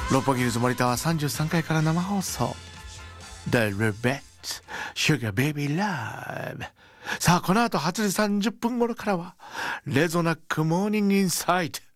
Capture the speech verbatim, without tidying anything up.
六本木ヒルズ森田はさんじゅうさんかいから生放送 The Rebet Sugar Baby Love。 さあこの後はちじさんじゅっぷん頃からはレゾナックモーニングインサイト。